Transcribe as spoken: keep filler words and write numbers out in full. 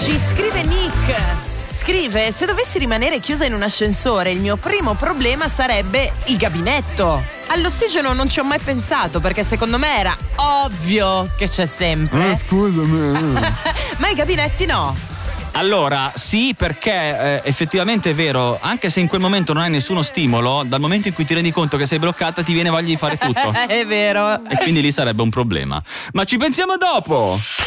Ci scrive Nick. Scrive: se dovessi rimanere chiusa in un ascensore, il mio primo problema sarebbe il gabinetto. All'ossigeno non ci ho mai pensato, perché secondo me era ovvio che c'è sempre. Eh, scusami. Ma i gabinetti no. Allora, sì, perché eh, effettivamente è vero, anche se in quel momento non hai nessuno stimolo, dal momento in cui ti rendi conto che sei bloccata ti viene voglia di fare tutto. È vero. E quindi lì sarebbe un problema. Ma ci pensiamo dopo!